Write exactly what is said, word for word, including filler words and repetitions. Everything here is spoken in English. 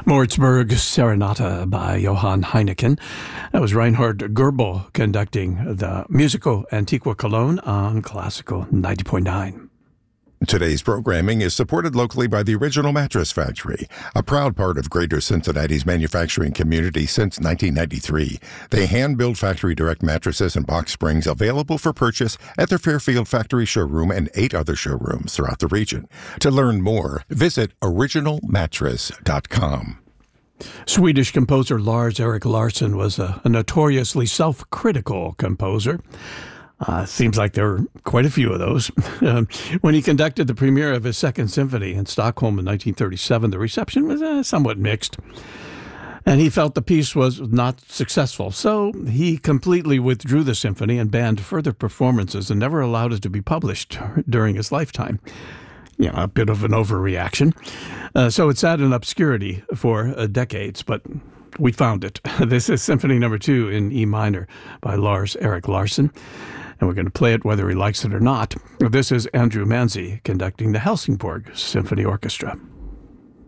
Moritzburg Serenata by Johann Heineken. That was Reinhard Goebel conducting the Musico Antiqua Cologne on Classical ninety point nine. Today's programming is supported locally by the Original Mattress Factory, a proud part of Greater Cincinnati's manufacturing community since nineteen ninety-three. They hand-build factory-direct mattresses and box springs available for purchase at their Fairfield factory showroom and eight other showrooms throughout the region. To learn more, visit original mattress dot com. Swedish composer Lars-Erik Larsson was a, a notoriously self-critical composer. Uh, seems like there were quite a few of those. Uh, when he conducted the premiere of his Second Symphony in Stockholm in nineteen thirty-seven, the reception was uh, somewhat mixed. And he felt the piece was not successful. So he completely withdrew the symphony and banned further performances and never allowed it to be published during his lifetime. You know, a bit of an overreaction. Uh, so it sat in obscurity for uh, decades, but we found it. This is Symphony Number Two in E minor by Lars-Erik Larsson. And we're going to play it whether he likes it or not. This is Andrew Manzi conducting the Helsingborg Symphony Orchestra.